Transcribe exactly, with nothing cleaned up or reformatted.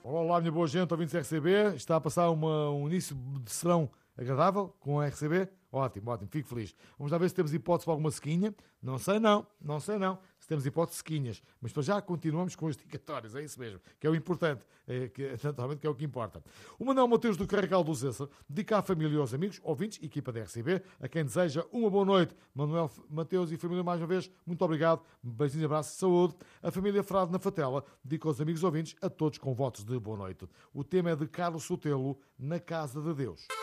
Olá, olá, minha boa gente, ouvintes R C B. Está a passar uma, um início de serão agradável com a R C B? Ótimo, ótimo, fico feliz. Vamos lá ver se temos hipótese para alguma sequinha. Não sei não, não sei não, se temos hipótese de sequinhas. Mas para já continuamos com os dedicatórios, é isso mesmo, que é o importante, é, que, naturalmente que é o que importa. O Manuel Mateus do Carregal do Zessa dedica à família e aos amigos, ouvintes, equipa da R C B, a quem deseja uma boa noite. Manuel Mateus e família, mais uma vez, muito obrigado. Beijinhos, abraço, saúde. A família Frade na Fatela dedica aos amigos ouvintes, a todos com votos de boa noite. O tema é de Carlos Sotelo, Na Casa de Deus.